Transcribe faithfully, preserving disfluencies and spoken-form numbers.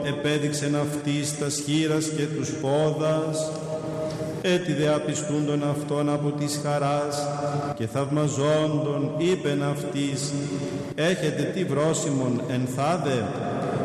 επέδειξεν αυτής τας χείρας και τους πόδας, έτι δε απιστούντον αυτόν από της χαράς και θαυμαζόντων είπεν αυτής, έχετε τι βρόσιμον ενθάδε,